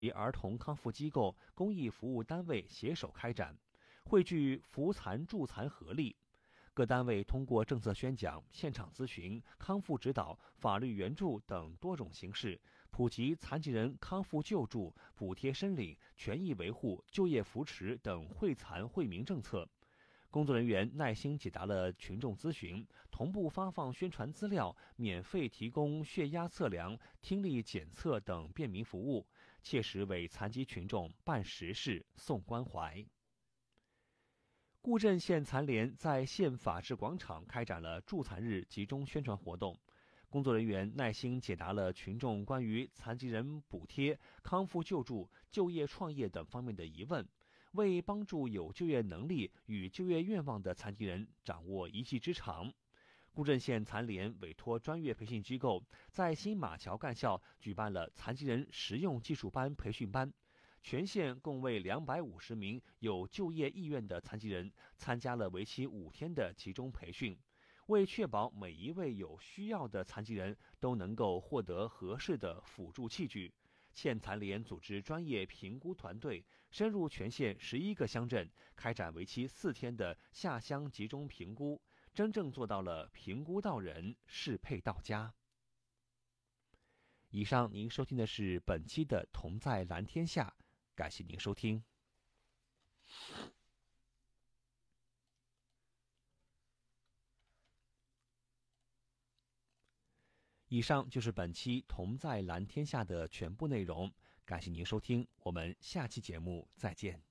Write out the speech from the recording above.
与儿童康复机构、公益服务单位携手开展，汇聚扶残助残合力。各单位通过政策宣讲、现场咨询、康复指导、法律援助等多种形式，普及残疾人康复救助、补贴申领、权益维护、就业扶持等惠残惠民政策。工作人员耐心解答了群众咨询，同步发放宣传资料，免费提供血压测量、听力检测等便民服务，切实为残疾群众办实事、送关怀。固镇县残联在县法治广场开展了助残日集中宣传活动，工作人员耐心解答了群众关于残疾人补贴、康复救助、就业创业等方面的疑问，为帮助有就业能力与就业愿望的残疾人掌握一技之长。固镇县残联委托专业培训机构在新马桥干校举办了残疾人实用技术班培训班，全县共为250名有就业意愿的残疾人参加了为期5天的集中培训。为确保每一位有需要的残疾人都能够获得合适的辅助器具，县残联组织专业评估团队深入全县11个乡镇，开展为期4天的下乡集中评估，真正做到了评估到人，适配到家。以上您收听的是本期的《同在蓝天下》，感谢您收听。以上就是本期《同在蓝天下》的全部内容，感谢您收听，我们下期节目再见。